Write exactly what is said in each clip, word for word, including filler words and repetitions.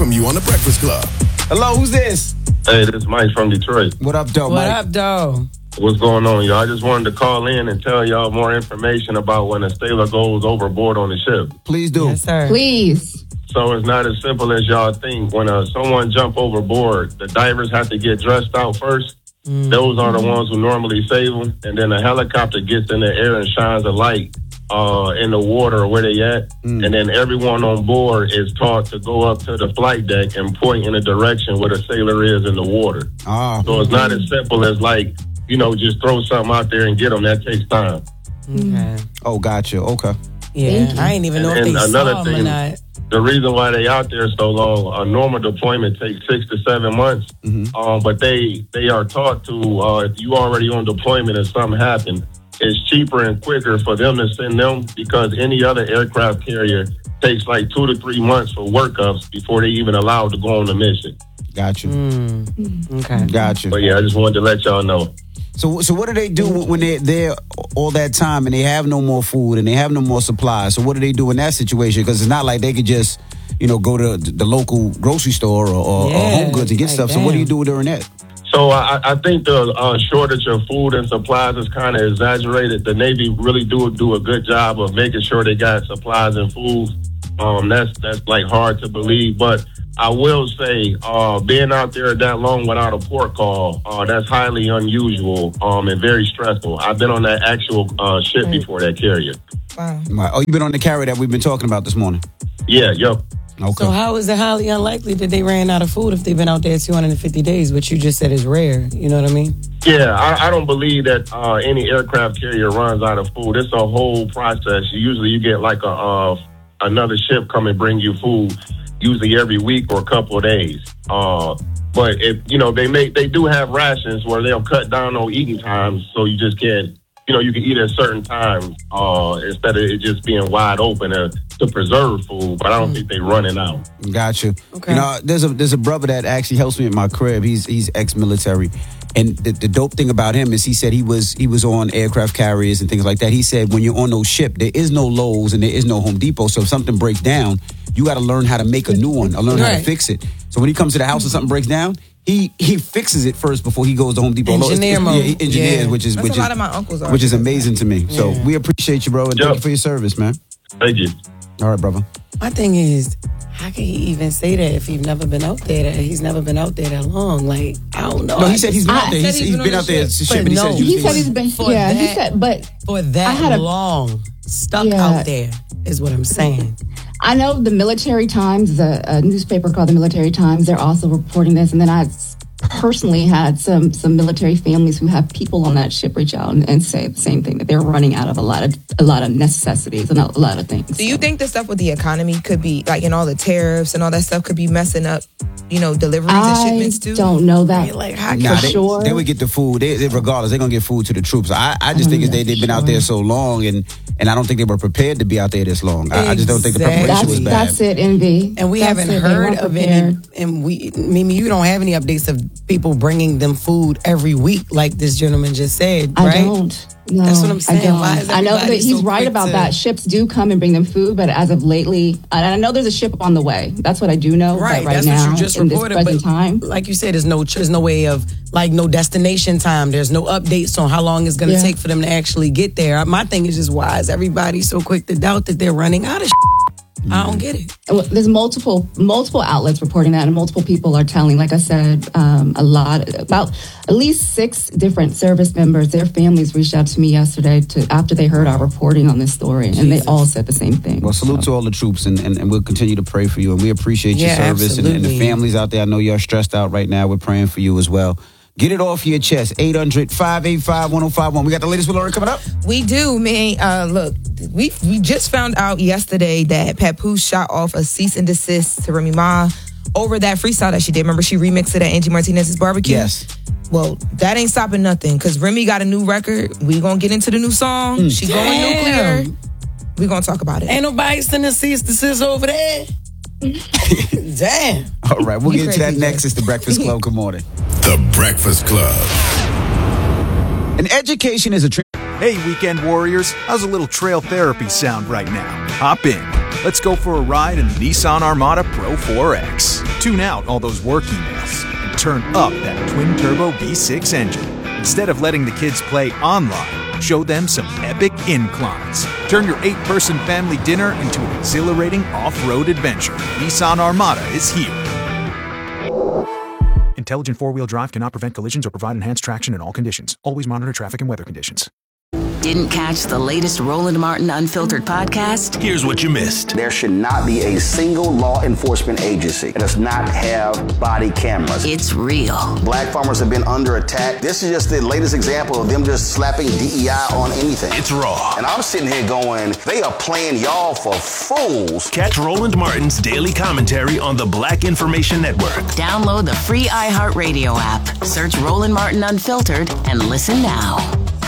welcome you on The Breakfast Club. Hello, who's this? Hey, this is Mike from Detroit. What up, though, What Mike? up, though? What's going on, y'all? I just wanted to call in and tell y'all more information about when a sailor goes overboard on the ship. Please do. Yes, sir. Please. So it's not as simple as y'all think. When uh, someone jump overboard, the divers have to get dressed out first. Mm. Those are the ones who normally save them. And then a helicopter gets in the air and shines a light uh, in the water where they at. Mm. And then everyone on board is taught to go up to the flight deck and point in the direction where the sailor is in the water. Ah. So it's not as simple as like, you know, just throw something out there and get them. That takes time. Okay. Oh, gotcha. Okay. Yeah, I ain't even know And- if they and another saw them or thing- not. The reason why they out there so long, a normal deployment takes six to seven months. Mhm. Um, but they they are taught to, uh, if you already on deployment and something happened, it's cheaper and quicker for them to send them because any other aircraft carrier takes like two to three months for workups before they even allowed to go on the mission. Gotcha. Mm. Okay. Gotcha. But yeah, I just wanted to let y'all know. So, so what do they do when they're there all that time and they have no more food and they have no more supplies? So what do they do in that situation? Because it's not like they could just, you know, go to the local grocery store or, or, Yeah, or Home Goods and get like, stuff. So what do you damn. do during that? So I, I think the uh, shortage of food and supplies is kind of exaggerated. The Navy really do do a good job of making sure they got supplies and food. Um, that's that's like hard to believe, but I will say, uh, being out there that long without a port call, uh, that's highly unusual um, and very stressful. I've been on that actual uh, ship before, that carrier. Wow. Right. Oh, you've been on the carrier that we've been talking about this morning. Yeah, yep. Okay. So how is it highly unlikely that they ran out of food if they've been out there two hundred fifty days, which you just said is rare? You know what I mean? Yeah, I, I don't believe that uh, any aircraft carrier runs out of food. It's a whole process. Usually you get like a uh, another ship come and bring you food, usually every week or a couple of days. Uh, but if you know, they make they do have rations where they'll cut down on eating times, so you just can't, you know, you can eat at certain times uh, instead of it just being wide open to, to preserve food. But I don't mm. think they're running out. Gotcha. Okay. You know, there's a there's a brother that actually helps me at my crib. He's he's ex-military, and the, the dope thing about him is he said he was he was on aircraft carriers and things like that. He said when you're on those ship, there is no Lowe's and there is no Home Depot. So if something breaks down, you got to learn how to make a new one or learn how to Right. fix it. So when he comes to the house and something breaks down, he he fixes it first before he goes to Home Depot. Engineer Although it's- mode. yeah, he engineers, Yeah. which is That's which a is lot of my uncles are. which is amazing to me. So Yeah. we appreciate you, bro, and thank Yep. you for your service, man. Thank you. All right, brother. My thing is, how can he even say that if he's never been out there? That he's never been out there that long. Like, I don't know. No, I he said just- he's been I out there. said He's, he's he's been been on out the there. ship. Shit, But but he no. said He you- said he's been, For yeah, he that- said, but for I that had a- long stuck Yeah. out there is what I'm saying. I know the Military Times, a, a newspaper called the Military Times, they're also reporting this. And then I personally had some some military families who have people on that ship reach out and, and say the same thing, that they're running out of a lot of a lot of necessities and a lot of things. Do you think the stuff with the economy could be, like, and all the tariffs and all that stuff could be messing up, you know, deliveries and I shipments too? don't know that. Like, how Nah, for they, sure. they would get the food. They, they, regardless, they're gonna get food to the troops. I, I just think it's they, they've been out there so long, and and I don't think they were prepared to be out there this long. I, I just don't think the preparation That's, was bad. that's it, Envy. And we That's haven't it. They heard weren't of prepared. any, and we, Mimi, you don't have any updates of people bringing them food every week, like this gentleman just said, I right? don't. No, That's what I'm saying. I, don't. Why is I know that everybody he's so right quick about to- that. Ships do come and bring them food, but as of lately, and I know there's a ship on the way. That's what I do know. Right, but right that's now, what you just in reported. this present But time, like you said, there's no there's no way of like no destination time. There's no updates on how long it's going to Yeah. take for them to actually get there. My thing is just why is everybody so quick to doubt that they're running out of? I don't get it. Well, there's multiple multiple outlets reporting that, and multiple people are telling. Like I said, um, a lot about at least six different service members. Their families reached out to me yesterday to after they heard our reporting on this story, and they all said the same thing. Well, salute to all the troops, and, and, and we'll continue to pray for you, and we appreciate your Yeah, service and, and the absolutely. families out there. I know you're stressed out right now. We're praying for you as well. Get it off your chest. eight hundred, five eight five, one oh five one. We got the latest with Lauren coming up. We do, man. Uh, look, we we just found out yesterday that Papoose shot off a cease and desist to Remy Ma over that freestyle that she did. Remember, she remixed it at Angie Martinez's barbecue? Yes. Well, that ain't stopping nothing, because Remy got a new record. We gonna get into the new song. Mm. She going Damn. nuclear. We gonna talk about it. Ain't nobody sending cease to desist over there. Damn. All right, we'll You get to that crazy, next. It's the Breakfast Club. Good morning. The Breakfast Club. An education is a... Tra- Hey, weekend warriors, how's a little trail therapy sound right now? Hop in. Let's go for a ride in the Nissan Armada Pro four X. Tune out all those work emails and turn up that twin-turbo V six engine. Instead of letting the kids play online, show them some epic inclines. Turn your eight-person family dinner into an exhilarating off-road adventure. Nissan Armada is here. Intelligent four-wheel drive cannot prevent collisions or provide enhanced traction in all conditions. Always monitor traffic and weather conditions. Didn't catch the latest Roland Martin Unfiltered podcast? Here's what you missed. There should not be a single law enforcement agency that does not have body cameras. It's real. Black farmers have been under attack. This is just the latest example of them just slapping D E I on anything. It's raw. And I'm sitting here going, they are playing y'all for fools. Catch Roland Martin's daily commentary on the Black Information Network. Download the free iHeartRadio app. Search Roland Martin Unfiltered and listen now.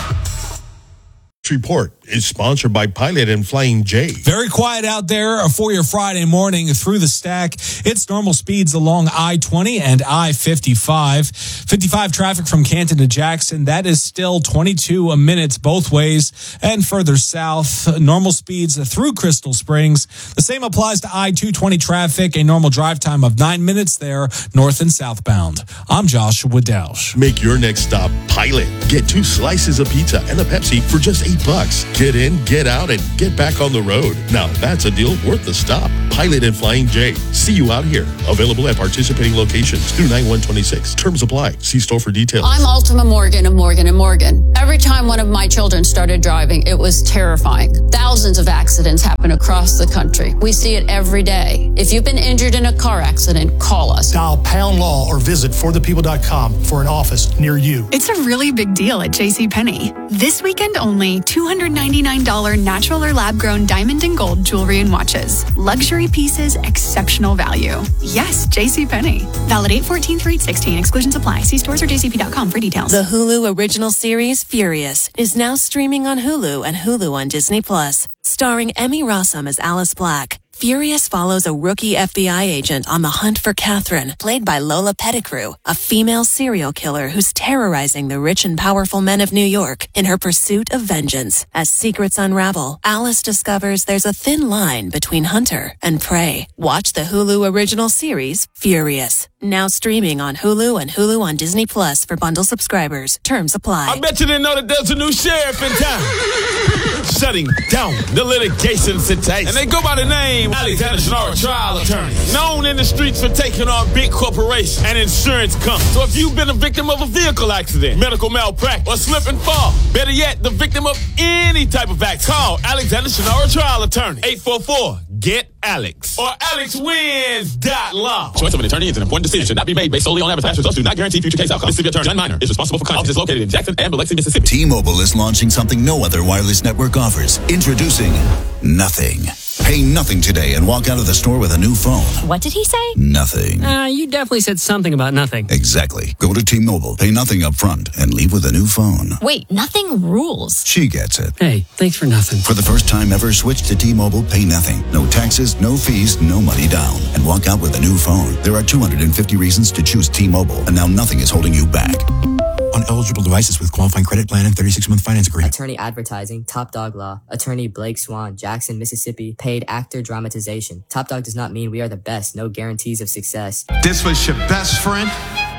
Report is sponsored by Pilot and Flying J. Very quiet out there for your Friday morning through the stack. It's normal speeds along I twenty and I fifty-five. fifty-five traffic from Canton to Jackson. That is still twenty-two minutes both ways. And further south, normal speeds through Crystal Springs. The same applies to I two twenty traffic. A normal drive time of nine minutes there, north and southbound. I'm Joshua Dausch. Make your next stop Pilot. Get two slices of pizza and a Pepsi for just eight bucks. Get in, get out, and get back on the road. Now that's a deal worth the stop. Pilot and Flying J. See you out here. Available at participating locations through nine one twenty-six. Terms apply. See store for details. I'm Ultima Morgan of Morgan and Morgan. Every time one of my children started driving, it was terrifying. Thousands of accidents happen across the country. We see it every day. If you've been injured in a car accident, call us. Dial Pound Law or visit for the people dot com for an office near you. It's a really big deal at JCPenney. This weekend only, two hundred ninety-nine dollars natural or lab-grown diamond and gold jewelry and watches. Luxury pieces, exceptional value. Yes, JCPenney. Valid eight fourteen through eight sixteen. Exclusions apply. See stores or J C P dot com for details. The Hulu original series, Furious, is now streaming on Hulu and Hulu on Disney Plus. Starring Emmy Rossum as Alice Black, Furious follows a rookie F B I agent on the hunt for Catherine, played by Lola Pettigrew, a female serial killer who's terrorizing the rich and powerful men of New York in her pursuit of vengeance. As secrets unravel, Alice discovers there's a thin line between hunter and prey. Watch the Hulu original series, Furious, now streaming on Hulu and Hulu on Disney Plus for bundle subscribers. Terms apply. I bet you didn't know that there's a new sheriff in town. Shutting down the litigation situation. And they go by the name Alexander Shinara, trial attorney, known in the streets for taking on big corporations and insurance companies. So if you've been a victim of a vehicle accident, medical malpractice, or slip and fall, better yet, the victim of any type of accident, call Alexander Shinara, trial attorney, eight four four, get Alex or alex wins dot law. Choice of an attorney is an important decision. Should not be made based solely on advertised results. Do not guarantee future case outcome. Mississippi Attorney John Minor is responsible for conduct. Office is located in Jackson and Biloxi, Mississippi. T-Mobile is launching something no other wireless network offers. Introducing Nothing. Pay nothing today and walk out of the store with a new phone. What did he say? Nothing. Uh, you definitely said something about nothing. Exactly. Go to T-Mobile, pay nothing up front, and leave with a new phone. Wait, nothing rules. She gets it. Hey, thanks for nothing. For the first time ever, switch to T-Mobile, pay nothing. No taxes, no fees, no money down. And walk out with a new phone. There are two hundred fifty reasons to choose T-Mobile, and now nothing is holding you back. On eligible devices with qualifying credit plan and thirty-six month finance agreement. Attorney Advertising, Top Dog Law, Attorney Blake Swan, Jackson, Mississippi, paid actor dramatization. Top Dog does not mean we are the best, no guarantees of success. This was your best friend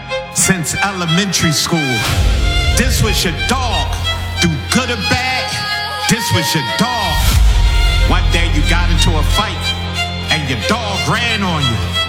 since elementary school. This was your dog, through good or bad, this was your dog. One day you got into a fight and your dog ran on you.